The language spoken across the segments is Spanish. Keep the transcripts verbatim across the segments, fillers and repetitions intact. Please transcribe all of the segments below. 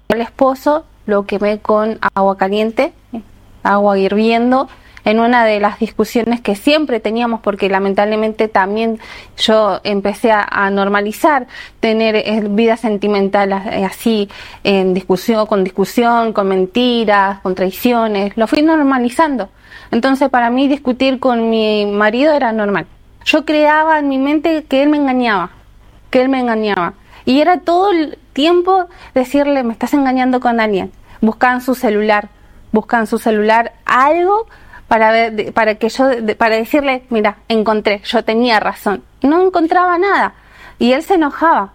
El esposo lo quemé con agua caliente, agua hirviendo, en una de las discusiones que siempre teníamos, porque lamentablemente también yo empecé a, a normalizar tener eh, vida sentimental eh, así, en discusión, con discusión, con mentiras, con traiciones, lo fui normalizando. Entonces para mí discutir con mi marido era normal. Yo creaba en mi mente que él me engañaba, que él me engañaba. Y era todo el tiempo decirle, me estás engañando con alguien. Buscaban su celular, buscaban su celular algo para ver, para que yo, para decirle, mira, encontré, yo tenía razón. Y no encontraba nada. Y él se enojaba.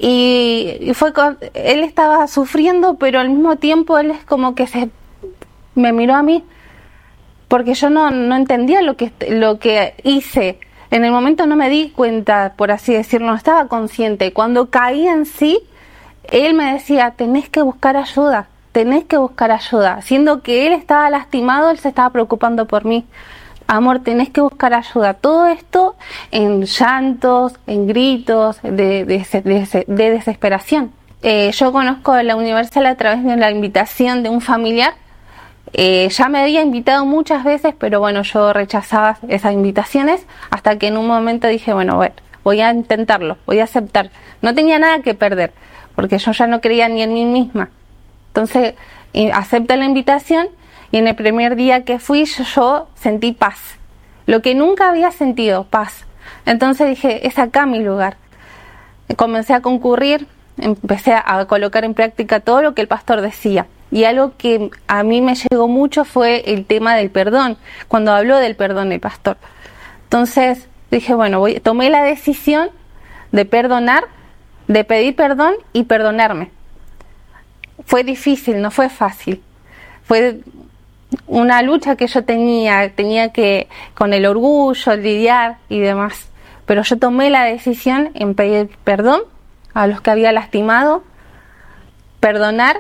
Y, y fue con, él estaba sufriendo, pero al mismo tiempo él es como que se me miró a mí, porque yo no, no entendía lo que, lo que hice. En el momento no me di cuenta, por así decirlo, no estaba consciente. Cuando caí en sí, él me decía, tenés que buscar ayuda, tenés que buscar ayuda. Siendo que él estaba lastimado, él se estaba preocupando por mí. Amor, tenés que buscar ayuda. Todo esto en llantos, en gritos, de, de, de, de desesperación. Eh, yo conozco a la Universal a través de la invitación de un familiar. Eh, ya me había invitado muchas veces, pero bueno, yo rechazaba esas invitaciones hasta que en un momento dije, bueno, bueno, voy a intentarlo, voy a aceptar. No tenía nada que perder, porque yo ya no creía ni en mí misma. Entonces, eh, acepté la invitación y en el primer día que fui yo, yo sentí paz, lo que nunca había sentido, paz. Entonces dije, es acá mi lugar. Comencé a concurrir, empecé a colocar en práctica todo lo que el pastor decía. Y algo que a mí me llegó mucho fue el tema del perdón, cuando habló del perdón el pastor. Entonces dije, bueno, voy, tomé la decisión de perdonar, de pedir perdón y perdonarme. Fue difícil, no fue fácil. Fue una lucha que yo tenía, tenía que con el orgullo, lidiar y demás. Pero yo tomé la decisión en pedir perdón a los que había lastimado, perdonar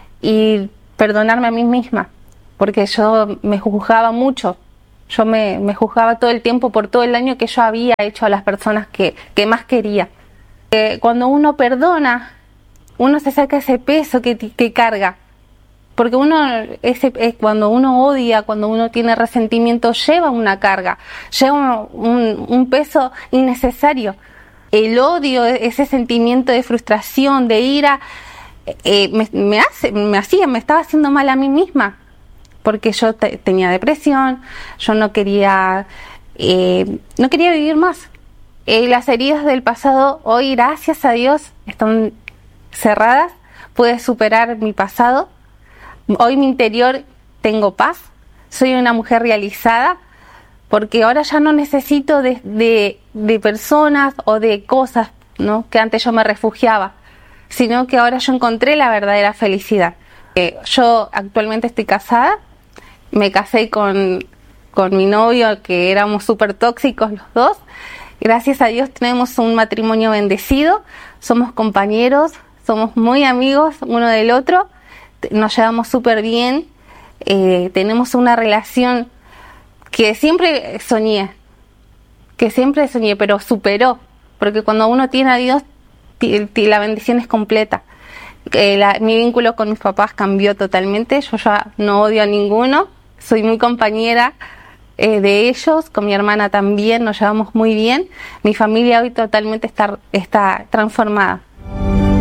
y perdonarme a mí misma, porque yo me juzgaba mucho, yo me, me juzgaba todo el tiempo por todo el daño que yo había hecho a las personas que, que más quería. Eh, cuando uno perdona, uno se saca ese peso que, que carga, porque uno ese, es cuando uno odia, cuando uno tiene resentimiento, lleva una carga, lleva un, un peso innecesario. El odio, ese sentimiento de frustración, de ira, Eh, me, me hace, me hacía, me estaba haciendo mal a mí misma, porque yo te, tenía depresión, yo no quería, eh, no quería vivir más. Eh, las heridas del pasado hoy, gracias a Dios, están cerradas. Pude superar mi pasado. Hoy mi interior tengo paz. Soy una mujer realizada, porque ahora ya no necesito de, de, de personas o de cosas, ¿no?, que antes yo me refugiaba, sino que ahora yo encontré la verdadera felicidad. Eh, yo actualmente estoy casada, me casé con, con mi novio, que éramos súper tóxicos los dos. Gracias a Dios tenemos un matrimonio bendecido, somos compañeros, somos muy amigos uno del otro, nos llevamos súper bien, eh, tenemos una relación que siempre soñé, que siempre soñé, pero superó, porque cuando uno tiene a Dios, la bendición es completa. Eh, la, mi vínculo con mis papás cambió totalmente, yo ya no odio a ninguno, soy muy compañera eh, de ellos, con mi hermana también, nos llevamos muy bien, mi familia hoy totalmente está, está transformada.